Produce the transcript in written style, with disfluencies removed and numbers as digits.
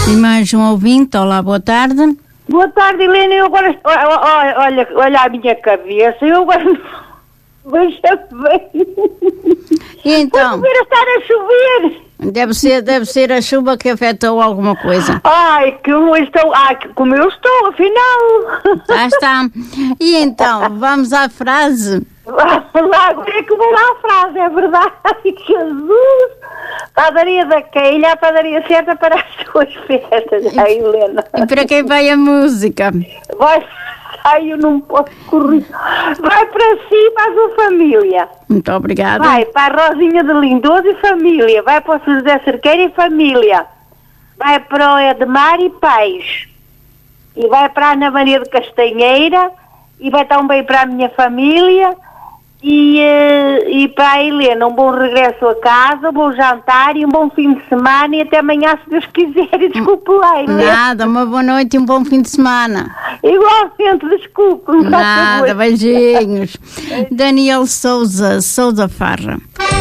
E mais um ouvinte, olá, boa tarde. Boa tarde, Helena. Eu agora, olha a minha cabeça, eu agora veja bem. E então? Pode estar a chover. Deve ser a chuva que afetou alguma coisa. Ai, como eu estou, afinal. Já está. E então, vamos à frase. Lá, agora é que vou lá à frase, é verdade. Jesus! Padaria da Queilha, a padaria certa para as suas festas, a Helena. E para quem vai a música? Eu não posso correr. Vai para si e para a sua família. Muito obrigada. Vai para a Rosinha de Lindoso e família. Vai para o José Cerqueira e família. Vai para o Edmar e pais. E vai para a Ana Maria de Castanheira. E vai também para a minha família. E para a Helena, um bom regresso a casa, um bom jantar e um bom fim de semana. E até amanhã, se Deus quiser. E desculpe lá, Helena. Nada, uma boa noite e um bom fim de semana. Igualmente, desculpe. Nada, beijinhos. Daniel Souza Farra.